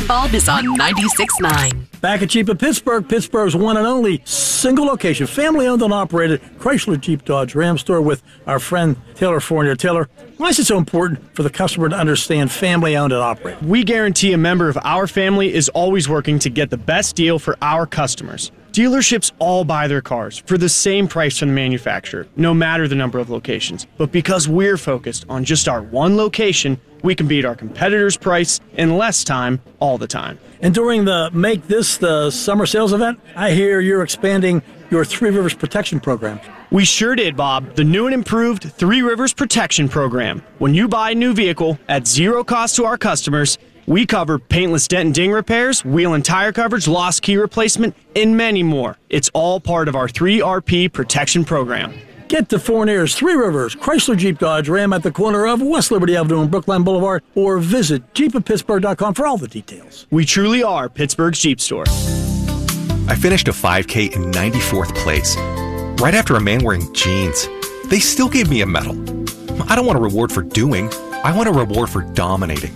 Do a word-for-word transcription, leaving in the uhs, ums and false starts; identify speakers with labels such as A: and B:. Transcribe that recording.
A: Bulb is on ninety-six point nine.
B: Back at Jeep of Pittsburgh, Pittsburgh's one and only single location, family-owned and operated Chrysler Jeep Dodge Ram store with our friend Taylor Fournier. Taylor, why is it so important for the customer to understand family-owned and operated?
C: We guarantee a member of our family is always working to get the best deal for our customers. Dealerships all buy their cars for the same price from the manufacturer, no matter the number of locations. But because we're focused on just our one location, we can beat our competitors' price in less time all the time.
B: And during the Make This the Summer Sales event, I hear you're expanding your Three Rivers Protection Program.
C: We sure did, Bob. The new and improved Three Rivers Protection Program. When you buy a new vehicle at zero cost to our customers, we cover paintless dent and ding repairs, wheel and tire coverage, lost key replacement, and many more. It's all part of our three R P Protection Program.
B: Get to Fournier's Three Rivers Chrysler Jeep Dodge Ram at the corner of West Liberty Avenue and Brookline Boulevard, or visit jeep of pittsburgh dot com for all the details.
C: We truly are Pittsburgh's Jeep store.
D: I finished a five K in ninety-fourth place, right after a man wearing jeans. They still gave me a medal. I don't want a reward for doing. I want a reward for dominating.